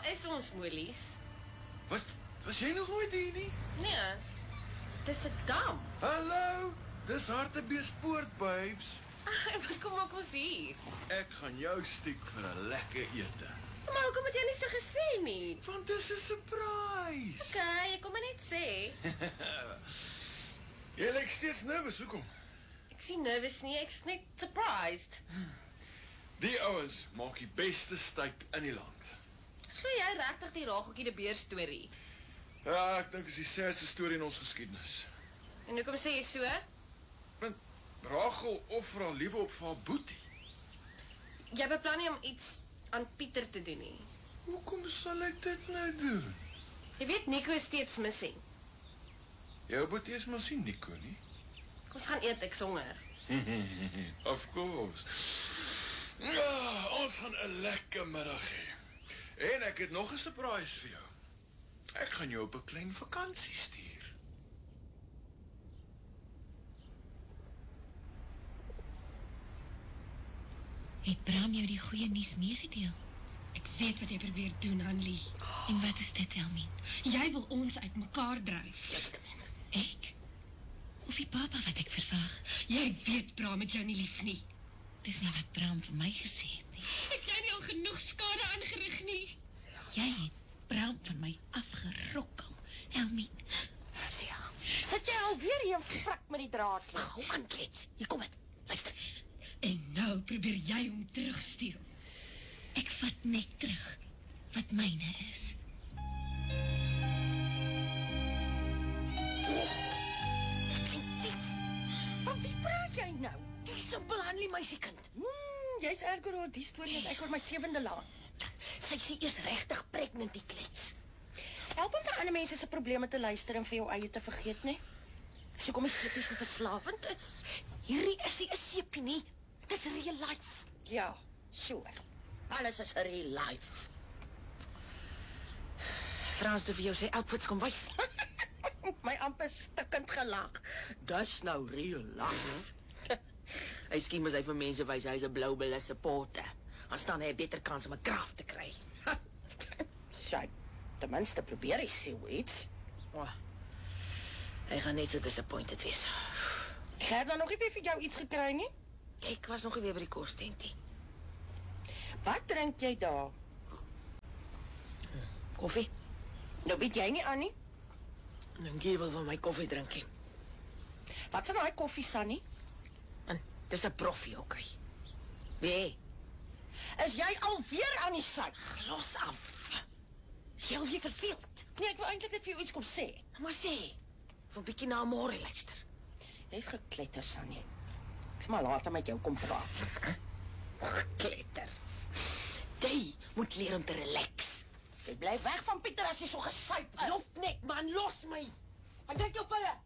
Waar is ons, Molies? Wat? Was jy nog ooit hier nie? Nee, dis 'n dam. Hallo, dis Hartbeespoort, babes. Wat kom maak ons hier? Ek gaan jou stiek vir 'n lekker ete. Maar hoekom het jy nie so gesê nie? Want dis 'n surprise. Okay, ek kom maar net sê. Jy lyk steeds nervus, hoekom? Ek sien nervous nie, ek's net surprised. Die ouens maak die beste steak in die land. Glo jy regtig die Racheltjie de Beer storie? Ja, ek dink dis die saaste storie in ons geskiedenis. En hoekom sê jy so? Want Rachel offer haar liewe op vir haar boetie. Jy beplan nie om iets aan Pieter te doen nie. Hoekom sal ek dit nou doen? Jy weet Nico is steeds missing. Jou boetie is maar sien Nico nie. Kom ons gaan eet, ek's honger. Of course. Ja, ons gaan 'n lekker middag hê. En ek het nog 'n surprise vir jou. Ek gaan jou op 'n klein vakansie stuur. Het Bram jou die goeie nuus meegedeel? Ek weet wat jy probeer doen, Hanlie. En wat is dit, Elmien? Jy wil ons uit mekaar dryf. Justament. Ek? Of die papa wat ek verwag? Jy weet Bram het jou nie lief nie. Dis nie wat Bram vir my gesê het nie. Het jy nie al genoeg skade aangerig nie? Jy het Bram van my afgerokkel, Elmien. Sia. Sit jy alweer hier en frik met die draad? Hou aan, klets. Hier kom dit. Luister. En nou probeer jy hom terugsteel. Ek vat net terug wat myne is. Die klein dief. Van wie praat jy nou? Die simpel Hanlie meisiekind. Jy's erger oor die storie as ek oor my 7de laan. Sy is eers regtig pregnant, die klets. Help om na ander mense se probleme te luister en vir jou eie te vergeet, nie? So kom die seepie so verslawend is. Hierdie is nie 'n seepie nie. Dis real life. Ja, sure. Alles is real life. Frans, vir jou sy outfits kom wys. My amper stikkend gelag. Dis nou real life. Hy skiem as hy vir mense wys hy's 'n blou bille supporter. Dan staan hy 'n beter kans om 'n kraaf te kry. Sy, ten minste probeer hy so iets. Oh, hy gaan net so disappointed wees. Ek dan nog nie weer vir jou iets gekry nie. Ek was nog nie weer by die kostentie. Wat drink jy daar? Koffie? Nou bied jy nie aan nie. Dan gee wil van my koffie drinkie. Wat is daai koffie, Sunny? En dis 'n proffie, okay. Wie? Is jy alweer aan die suig? Los af. Is jy alweer verveeld? Nee, ek wil eintlik net vir jou iets kom sê. Maar sê, vir 'n bietjie na môre luister. Jy's gekletter, Sunny. Ek sal maar later met jou kom praat. Kletter. Jy moet leer om te relax. Jy bly weg van Pieter as jy so gesuip is. Loop net, man, los my. Ek drink jou pille.